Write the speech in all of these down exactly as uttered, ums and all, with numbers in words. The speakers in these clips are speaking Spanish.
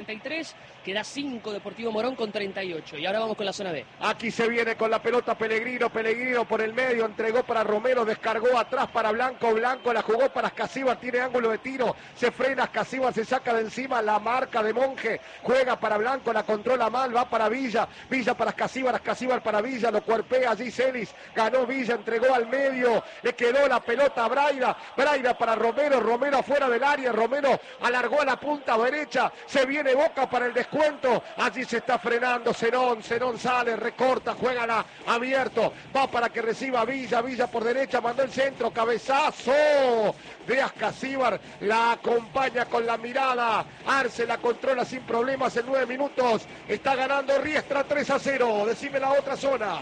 treinta y tres, queda cinco Deportivo Morón con treinta y ocho. Y ahora vamos con la zona B. Aquí se viene con la pelota Pellegrino, Pellegrino por el medio, entregó para Romero, descargó atrás para Blanco, Blanco la jugó para Ascasíbar, tiene ángulo de tiro, se frena Ascasíbar, se saca de encima la marca de Monje, juega para Blanco, la controla mal, va para Villa, Villa para Ascasíbar, Ascasíbar para Villa, lo cuerpea allí Celis, ganó Villa, entregó al medio, le quedó la pelota a Braida, Braida para Romero, Romero afuera del área, Romero alargó a la punta derecha, se viene Boca para el descuento, allí se está frenando Zenón, Zenón sale, recorta, juega la, abierto, va para que reciba Villa, Villa por derecha, mandó el centro, cabezazo de Ascasíbar, la acompaña con la mirada, Arce la controla sin problemas en nueve minutos, está ganando Riestra tres a cero, decime la otra zona.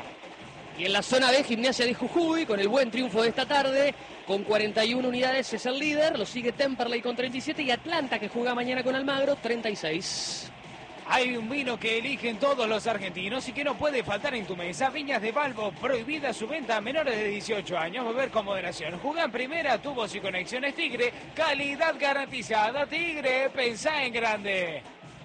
Y en la zona B, Gimnasia de Jujuy, con el buen triunfo de esta tarde, con cuarenta y una unidades es el líder, lo sigue Temperley con treinta y siete y Atlanta, que juega mañana con Almagro, treinta y seis. Hay un vino que eligen todos los argentinos y que no puede faltar en tu mesa. Viñas de Balbo, prohibida su venta a menores de dieciocho años. Beber con moderación. Jugá en primera, tubos y conexiones Tigre. Calidad garantizada. Tigre, pensá en grande.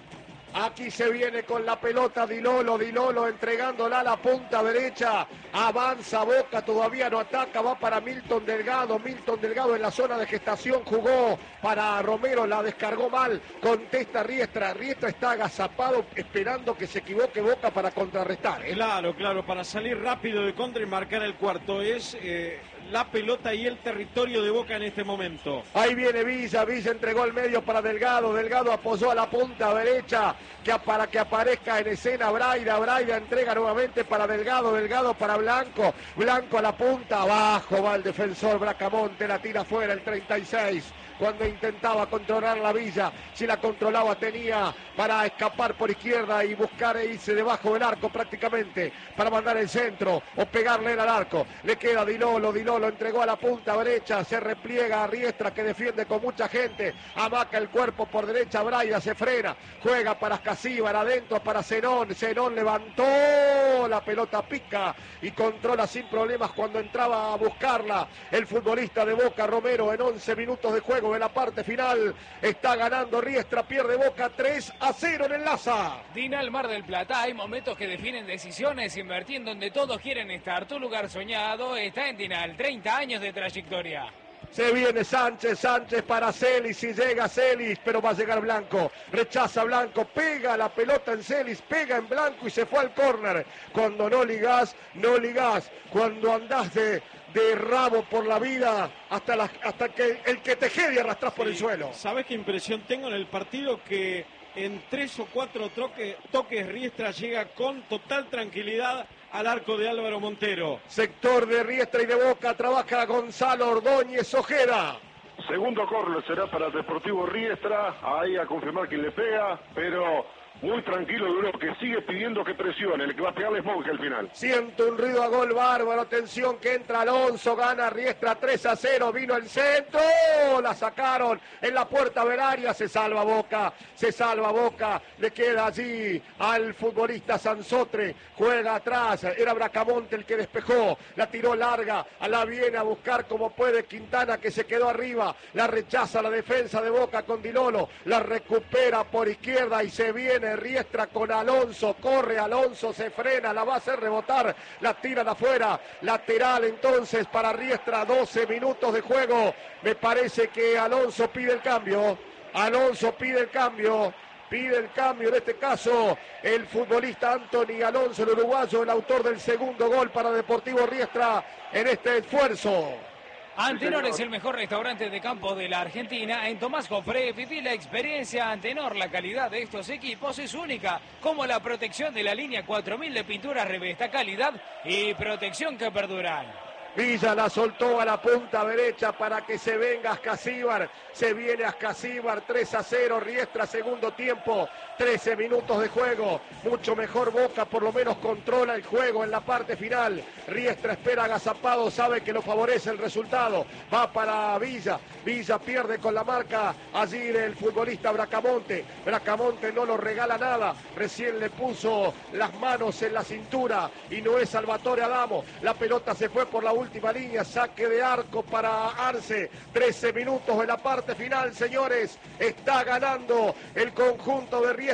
Aquí se viene con la pelota Dilolo, Dilolo entregándola a la punta derecha, avanza Boca, todavía no ataca, va para Milton Delgado, Milton Delgado en la zona de gestación jugó para Romero, la descargó mal, contesta Riestra, Riestra está agazapado esperando que se equivoque Boca para contrarrestar, ¿eh? Claro, claro, para salir rápido de contra y marcar el cuarto, es eh, la pelota y el territorio de Boca en este momento. Ahí viene Villa, Villa entregó el medio para Delgado, Delgado apoyó a la punta derecha, que para que aparezca en escena Braida, Braida entrega nuevamente para Delgado, Delgado para Blanco, Blanco a la punta, abajo va el defensor Bracamonte, la tira fuera el treinta y seis, cuando intentaba controlar la Villa, si la controlaba tenía para escapar por izquierda y buscar e irse debajo del arco prácticamente, para mandar el centro o pegarle al arco, le queda Dilolo, Dilolo entregó a la punta derecha, se repliega a Riestra que defiende con mucha gente, amaca el cuerpo por derecha, Braida se frena, juega para Ascasíbar, adentro para Zenón, Zenón levantó, la pelota pica y controla sin problemas cuando entraba a buscarla el futbolista de Boca, Romero, en once minutos de juego de la parte final, está ganando Riestra, pierde Boca tres a cero en el Laza. Dinal Mar del Plata, hay momentos que definen decisiones, invertir donde todos quieren estar, tu lugar soñado está en Dinal, treinta años de trayectoria. Se viene Sánchez, Sánchez para Celis, y llega Celis, pero va a llegar Blanco, rechaza Blanco, pega la pelota en Celis, pega en Blanco y se fue al córner. Cuando no ligás, no ligás, cuando andás de, de rabo por la vida, hasta, la, hasta que el que te jede arrastrás sí, por el suelo. ¿Sabes qué impresión tengo en el partido? Que en tres o cuatro toques, toques Riestra llega con total tranquilidad al arco de Álvaro Montero. Sector de Riestra y de Boca, trabaja Gonzalo Ordóñez Ojeda. Segundo córner será para Deportivo Riestra, ahí a confirmar quién le pega, pero muy tranquilo, duro, que sigue pidiendo que presione, el que va a pegarle es Monge al final. Siento un ruido a gol bárbaro, atención que entra Alonso, gana Riestra tres a cero, vino el centro, la sacaron en la puerta del área, se salva Boca, se salva Boca, le queda allí al futbolista Sansotre, juega atrás, era Bracamonte el que despejó, la tiró larga, la viene a buscar como puede Quintana que se quedó arriba, la rechaza la defensa de Boca con Dilolo, la recupera por izquierda y se viene Riestra con Alonso, corre Alonso, se frena, la va a hacer rebotar, la tira de afuera, lateral entonces para Riestra, doce minutos de juego, me parece que Alonso pide el cambio, Alonso pide el cambio, pide el cambio en este caso el futbolista Anthony Alonso, el uruguayo, el autor del segundo gol para Deportivo Riestra en este esfuerzo. Antenor es el mejor restaurante de campo de la Argentina. En Tomás Jofré viví la experiencia Antenor. La calidad de estos equipos es única, como la protección de la línea cuatro mil de pinturas Revesta, calidad y protección que perduran. Villa la soltó a la punta derecha para que se venga Ascasíbar, se viene Ascasíbar, tres a cero, Riestra segundo tiempo, trece minutos de juego, mucho mejor Boca, por lo menos controla el juego en la parte final, Riestra espera agazapado, sabe que lo favorece el resultado, va para Villa, Villa pierde con la marca allí del futbolista Bracamonte, Bracamonte no lo regala nada, recién le puso las manos en la cintura y no es Salvatore Adamo, la pelota se fue por la última última línea, saque de arco para Arce, trece minutos de la parte final, señores, está ganando el conjunto de Riestra.